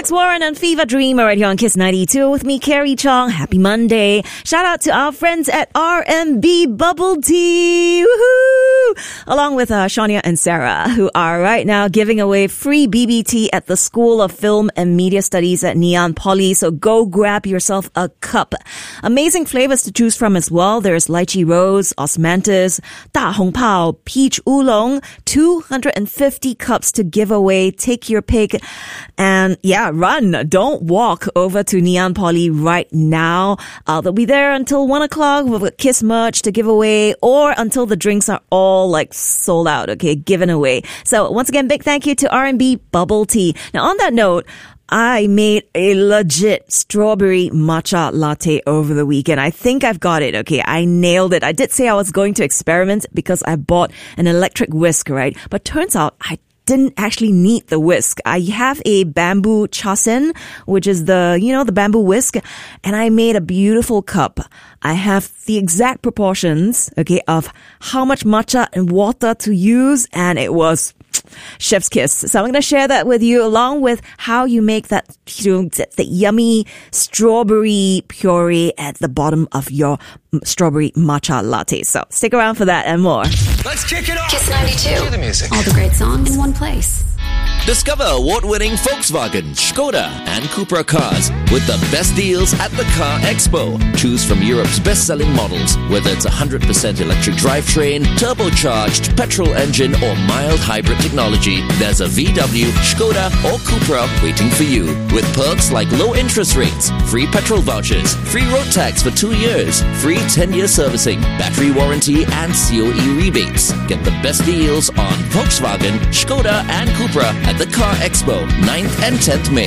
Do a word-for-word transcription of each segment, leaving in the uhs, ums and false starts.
Alex Warren and Fever Dreamer right here on Kiss ninety-two with me, Carrie Chong. Happy Monday. Shout out to our friends at R and B Bubble Tea. Woohoo! Along with uh, Shania and Sarah, who are right now giving away free B B T at the School of Film and Media Studies at Ngee Ann Poly. So go grab yourself a cup. Amazing flavors to choose from as well. There's lychee rose, osmanthus, da hong pao, peach oolong, two hundred fifty cups to give away. Take your pick and yeah, run. Don't walk over to Ngee Ann Poly right now. Uh, they'll be there until one o'clock with Kiss merch to give away or until the drinks are all like sold out, okay, given away. So once again, big thank you to R and B Bubble Tea. Now on that note, I made a legit strawberry matcha latte over the weekend. I think I've got it. Okay, I nailed it. I did say I was going to experiment because I bought an electric whisk, right? But turns out I didn't actually need the whisk. I have a bamboo chasen, which is the, you know, the bamboo whisk, and I made a beautiful cup. I have the exact proportions, okay, of how much matcha and water to use, and it was chef's kiss. So I'm going to share that with you along with how you make that, you know, the yummy strawberry puree at the bottom of your strawberry matcha latte. So stick around for that and more. Let's kick it off. Kiss ninety-two. Cue the music. All the great songs in one place. Discover award-winning Volkswagen, Skoda, and Cupra cars with the best deals at the Car Expo. Choose from Europe's best-selling models, whether it's one hundred percent electric drivetrain, turbocharged, petrol engine, or mild hybrid technology. There's a V W, Skoda, or Cupra waiting for you. With perks like low interest rates, free petrol vouchers, free road tax for two years, free ten-year servicing, battery warranty, and C O E rebates. Get the best deals on Volkswagen, Skoda, and Cupra at the Car Expo, ninth and tenth May.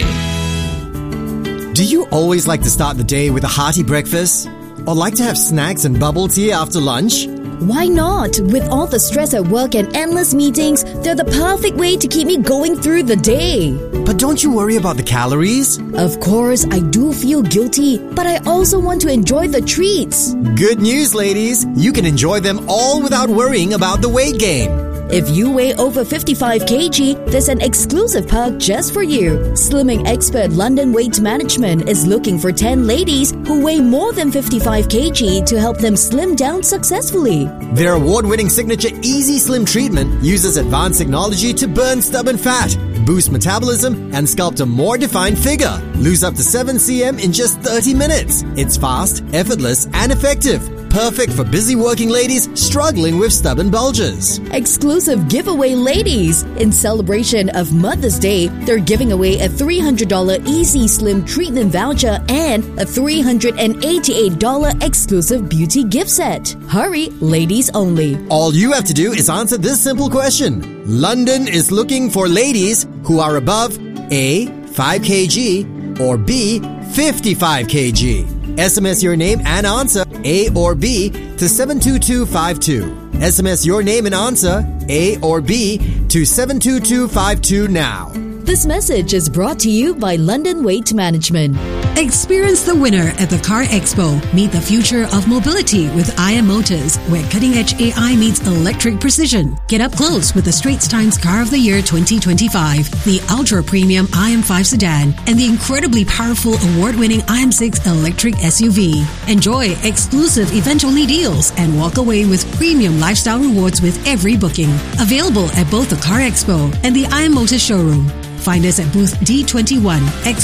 Do you always like to start the day with a hearty breakfast? Or like to have snacks and bubble tea after lunch? Why not? With all the stress at work and endless meetings, they're the perfect way to keep me going through the day. But don't you worry about the calories? Of course, I do feel guilty, but I also want to enjoy the treats. Good news, ladies! You can enjoy them all without worrying about the weight gain. If you weigh over fifty-five kilograms, there's an exclusive perk just for you. Slimming expert London Weight Management is looking for ten ladies who weigh more than fifty-five kilograms to help them slim down successfully. Their award-winning signature Easy Slim treatment uses advanced technology to burn stubborn fat, boost metabolism, and sculpt a more defined figure. Lose up to seven centimeters in just thirty minutes. It's fast, effortless, and effective. Perfect for busy working ladies struggling with stubborn bulges. Exclusive giveaway, ladies! In celebration of Mother's Day, they're giving away a three hundred dollars Easy Slim treatment voucher and a three hundred eighty-eight dollars exclusive beauty gift set. Hurry, ladies only. All you have to do is answer this simple question. London is looking for ladies who are above A. five kilograms or B. fifty-five kilograms. S M S your name and answer A or B to seven two two five two. S M S your name and answer A or B to seven two two five two now. This message is brought to you by London Weight Management. Experience the winner at the Car Expo. Meet the future of mobility with I M Motors, where cutting-edge A I meets electric precision. Get up close with the Straits Times Car of the Year twenty twenty-five, the ultra-premium I M five sedan, and the incredibly powerful award-winning I M six electric S U V. Enjoy exclusive event-only deals and walk away with premium lifestyle rewards with every booking. Available at both the Car Expo and the I M Motors showroom. Find us at booth D twenty-one.